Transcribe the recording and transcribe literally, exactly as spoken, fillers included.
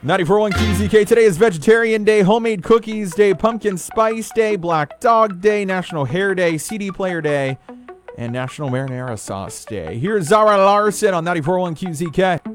ninety-four point one Q Z K. Today is Vegetarian Day, Homemade Cookies Day, Pumpkin Spice Day, Black Dog Day, National Hair Day, C D Player Day, and National Marinara Sauce Day. Here's Zara Larson on ninety-four point one Q Z K.